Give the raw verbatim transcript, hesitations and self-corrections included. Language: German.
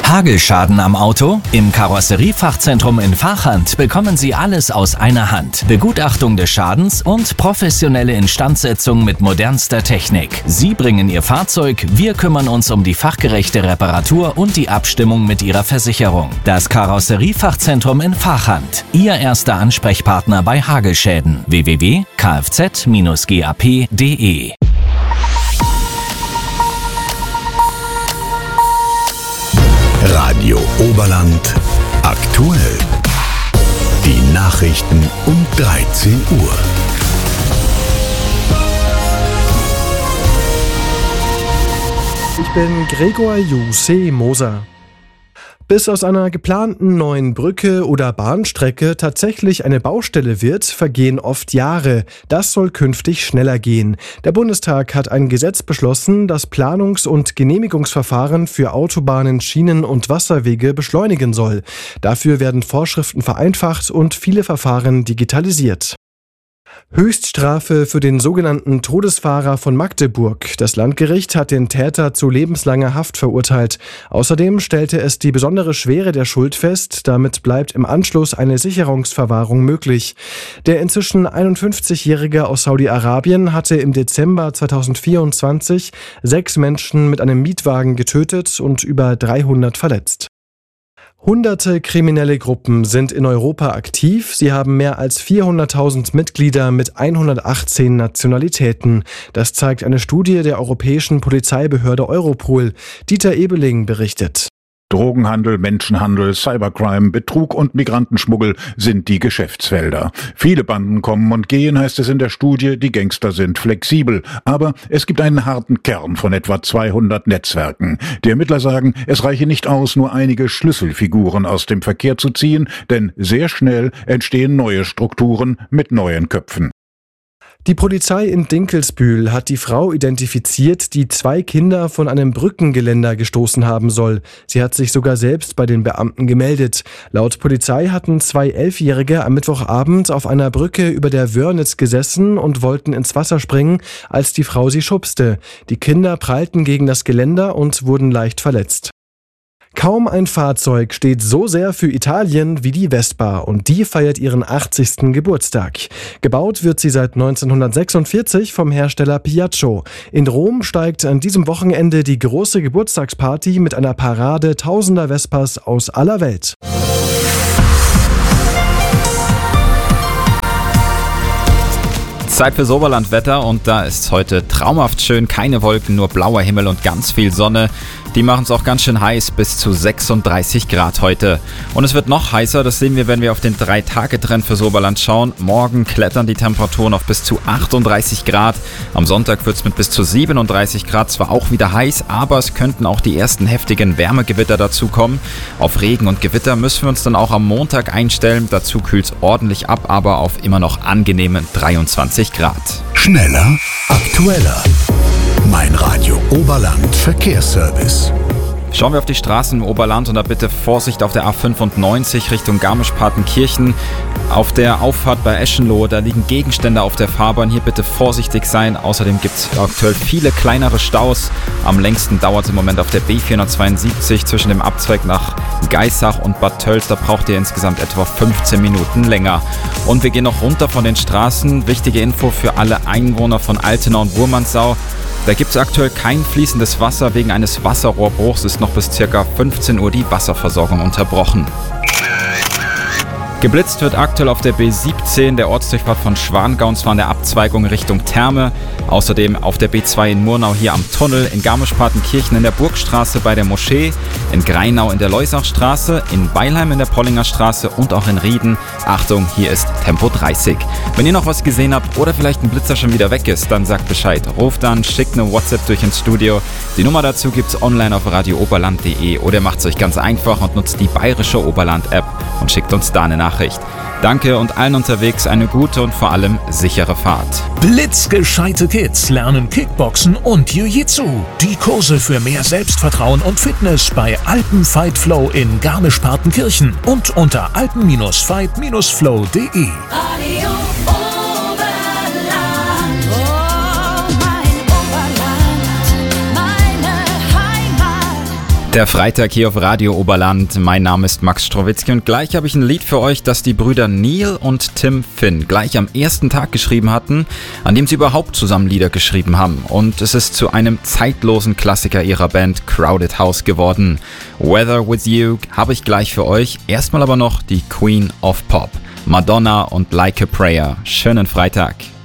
Hagelschaden am Auto? Im Karosseriefachzentrum in Vachand bekommen Sie alles aus einer Hand. Begutachtung des Schadens und professionelle Instandsetzung mit modernster Technik. Sie bringen Ihr Fahrzeug, wir kümmern uns um die fachgerechte Reparatur und die Abstimmung mit Ihrer Versicherung. Das Karosseriefachzentrum in Vachand. Ihr erster Ansprechpartner bei Hagelschäden. w w w punkt k f z dash g a p punkt d e Radio Oberland aktuell. Die Nachrichten um dreizehn Uhr. Ich bin Gregor Jussi Moser. Bis aus einer geplanten neuen Brücke oder Bahnstrecke tatsächlich eine Baustelle wird, vergehen oft Jahre. Das soll künftig schneller gehen. Der Bundestag hat ein Gesetz beschlossen, das Planungs- und Genehmigungsverfahren für Autobahnen, Schienen und Wasserwege beschleunigen soll. Dafür werden Vorschriften vereinfacht und viele Verfahren digitalisiert. Höchststrafe für den sogenannten Todesfahrer von Magdeburg. Das Landgericht hat den Täter zu lebenslanger Haft verurteilt. Außerdem stellte es die besondere Schwere der Schuld fest. Damit bleibt im Anschluss eine Sicherungsverwahrung möglich. Der inzwischen einundfünfzigjährige aus Saudi-Arabien hatte im Dezember zweitausendvierundzwanzig sechs Menschen mit einem Mietwagen getötet und über dreihundert verletzt. Hunderte kriminelle Gruppen sind in Europa aktiv. Sie haben mehr als vierhunderttausend Mitglieder mit hundertachtzehn Nationalitäten. Das zeigt eine Studie der europäischen Polizeibehörde Europol. Dieter Ebeling berichtet. Drogenhandel, Menschenhandel, Cybercrime, Betrug und Migrantenschmuggel sind die Geschäftsfelder. Viele Banden kommen und gehen, heißt es in der Studie, die Gangster sind flexibel. Aber es gibt einen harten Kern von etwa zweihundert Netzwerken. Die Ermittler sagen, es reiche nicht aus, nur einige Schlüsselfiguren aus dem Verkehr zu ziehen, denn sehr schnell entstehen neue Strukturen mit neuen Köpfen. Die Polizei in Dinkelsbühl hat die Frau identifiziert, die zwei Kinder von einem Brückengeländer gestoßen haben soll. Sie hat sich sogar selbst bei den Beamten gemeldet. Laut Polizei hatten zwei Elfjährige am Mittwochabend auf einer Brücke über der Wörnitz gesessen und wollten ins Wasser springen, als die Frau sie schubste. Die Kinder prallten gegen das Geländer und wurden leicht verletzt. Kaum ein Fahrzeug steht so sehr für Italien wie die Vespa und die feiert ihren achtzigsten Geburtstag. Gebaut wird sie seit neunzehnhundertsechsundvierzig vom Hersteller Piaggio. In Rom steigt an diesem Wochenende die große Geburtstagsparty mit einer Parade tausender Vespas aus aller Welt. Zeit fürs Oberlandwetter und da ist heute traumhaft schön, keine Wolken, nur blauer Himmel und ganz viel Sonne. Die machen es auch ganz schön heiß, bis zu sechsunddreißig Grad heute. Und es wird noch heißer, das sehen wir, wenn wir auf den drei Tage Trend fürs Oberland schauen. Morgen klettern die Temperaturen auf bis zu achtunddreißig Grad. Am Sonntag wird es mit bis zu siebenunddreißig Grad zwar auch wieder heiß, aber es könnten auch die ersten heftigen Wärmegewitter dazukommen. Auf Regen und Gewitter müssen wir uns dann auch am Montag einstellen. Dazu kühlt es ordentlich ab, aber auf immer noch angenehmen dreiundzwanzig Grad. Schneller, aktueller. Mein Radio Oberland Verkehrsservice. Schauen wir auf die Straßen im Oberland und da bitte Vorsicht auf der A fünfundneunzig Richtung Garmisch-Partenkirchen. Auf der Auffahrt bei Eschenlohe, da liegen Gegenstände auf der Fahrbahn. Hier bitte vorsichtig sein. Außerdem gibt es aktuell viele kleinere Staus. Am längsten dauert es im Moment auf der B vierhundertzweiundsiebzig zwischen dem Abzweig nach Geissach und Bad Tölz. Da braucht ihr insgesamt etwa fünfzehn Minuten länger. Und wir gehen noch runter von den Straßen. Wichtige Info für alle Einwohner von Altena und Wurmansau. Da gibt es aktuell kein fließendes Wasser. Wegen eines Wasserrohrbruchs ist noch bis ca. fünfzehn Uhr die Wasserversorgung unterbrochen. Geblitzt wird aktuell auf der B siebzehn, der Ortsdurchfahrt von Schwangau, und zwar in der Abzweigung Richtung Therme. Außerdem auf der B zwei in Murnau hier am Tunnel, in Garmisch-Partenkirchen in der Burgstraße bei der Moschee, in Greinau in der Leusachstraße, in Weilheim in der Pollinger Straße und auch in Rieden. Achtung, hier ist Tempo dreißig. Wenn ihr noch was gesehen habt oder vielleicht ein Blitzer schon wieder weg ist, dann sagt Bescheid. Ruft an, schickt eine WhatsApp durch ins Studio. Die Nummer dazu gibt's online auf radio oberland punkt de oder macht's euch ganz einfach und nutzt die bayerische Oberland-App und schickt uns da eine Nachricht. Danke und allen unterwegs eine gute und vor allem sichere Fahrt. Blitzgescheite Kids lernen Kickboxen und Jiu-Jitsu. Die Kurse für mehr Selbstvertrauen und Fitness bei Alpen Fight Flow in Garmisch-Partenkirchen und unter alpen Fight Flow punkt de. Radio Oberland. Oh, mein Oberland, meine Heimat. Der Freitag hier auf Radio Oberland. Mein Name ist Max Strowitzki und gleich habe ich ein Lied für euch, das die Brüder Neil und Tim Finn gleich am ersten Tag geschrieben hatten, an dem sie überhaupt zusammen Lieder geschrieben haben. Und es ist zu einem zeitlosen Klassiker ihrer Band Crowded House geworden. Weather With You habe ich gleich für euch. Erstmal aber noch die Queen of Pop, Madonna und Like a Prayer. Schönen Freitag.